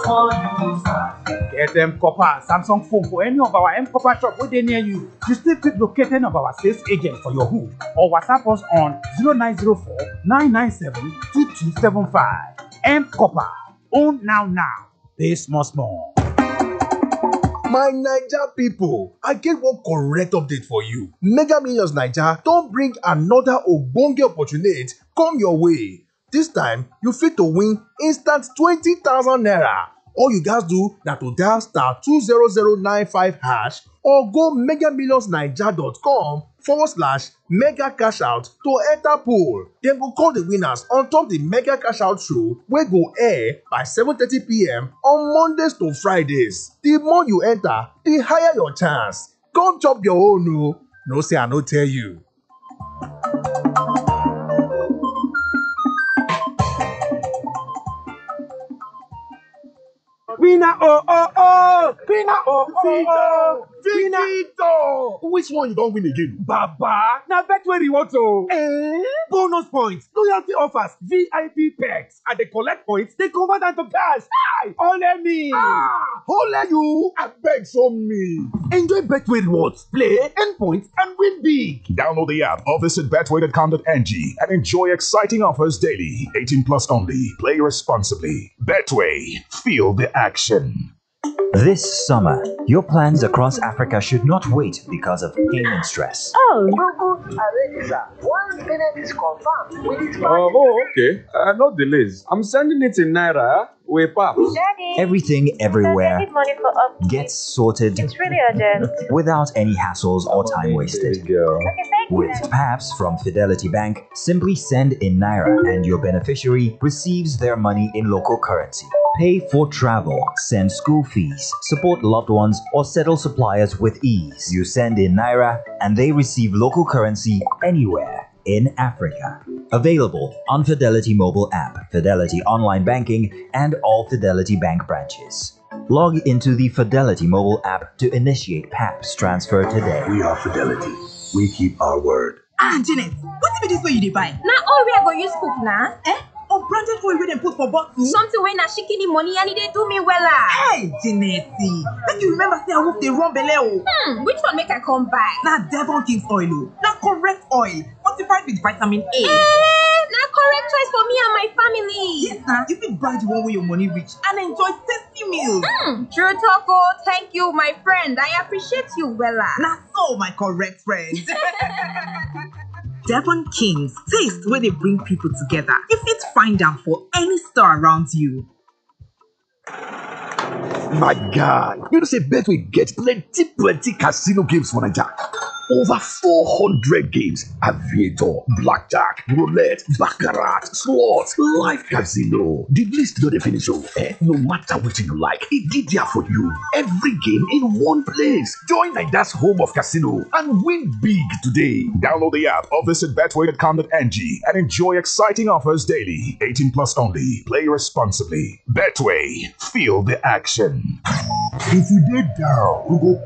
Get M Copper Samsung phone for any of our M Copper shop within near you. You still fit locate any of our sales agent for your hood or WhatsApp us on 0904 997 2275. M Copper. Own now. Pay small. My Naija people, I get one correct update for you. Mega Millions Naija don bring another ogbonge opportunity come your way. This time, you fit to win instant 20,000 naira. All you guys do na to dial star 20095 hash or go megamillionsnaija.com/mega cash out to enter pool. Dem go call the winners on top the mega cash out show wey go air by 7:30 p.m. on Mondays to Fridays. The more you enter, the higher your chance. Come chop your own o. No say I no tell you. Winner Victor! Which one you don win again? Baba, na Betway rewards o. Bonus points, loyalty offers, VIP perks, and dey collect points, dey convert am to cash. Hi! Only me! Only you! Abeg show me. Enjoy Betway rewards, play, earn points, and win big. Download the app or visit betway.com.ng and enjoy exciting offers daily. 18 plus only. Play responsibly. Betway. Feel the action. This summer, your plans across Africa should not wait because of payment stress. Oh, Google already, sir. One payment is confirmed with its Okay. No delays. I'm sending it in Naira with PAP. Daddy. Everything, everywhere, I need money for upkeep. gets sorted It's really urgent. without any hassles or time wasted. Okay, thank you. With PAPS from Fidelity Bank, simply send in Naira and your beneficiary receives their money in local currency. Pay for travel, send school fees, support loved ones, or settle suppliers with ease. You send in Naira and they receive local currency anywhere in Africa. Available on Fidelity mobile app, Fidelity online banking, and all Fidelity Bank branches. Log into the Fidelity mobile app to initiate PAPS transfer today. We are Fidelity. We keep our word. Janet, what be this way you dey buy? Na all we are going to use cook na. Unbranded oil wey dem put for bottle? Something wey na shikini money and e dey do me wella. Hey, Janet, make you remember say I wolf dey run belle o. Which one make I come buy? Na Devon King's oil o. Na correct oil, fortified with vitamin A. Na correct choice for me and my family. Yes na, you fit buy the one wey your money reach and enjoy tasty meals. True talk o. Thank you, my friend. I appreciate you wella. Na so, my correct friend. Devon King's, taste where they bring people together. You fit find them for any store around you. My God, you know say Betway get plenty casino games for Naija. Over 400 games: aviator, blackjack, roulette, baccarat, slots, live casino. The list no dey finish o. No matter wetin you like, e dey there for you. Every game in one place. Join Naija's home of casino and win big today. Download the app or visit betway.com.ng and enjoy exciting offers daily. 18 plus only. Play responsibly. Betway. Feel the action. If you dey down, we go